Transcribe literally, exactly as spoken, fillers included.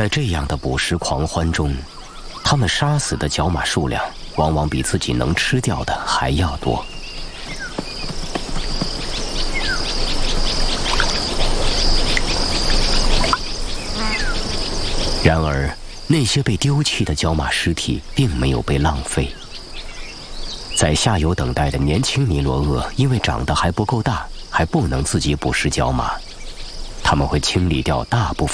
在这样的捕食狂欢中，他们杀死的角马数量往往比自己能吃掉的还要多。然而，那些被丢弃的角马尸体并没有被浪费。在下游等待的年轻尼罗鳄，因为长得还不够大，还不能自己捕食角马，他们会清理掉大部分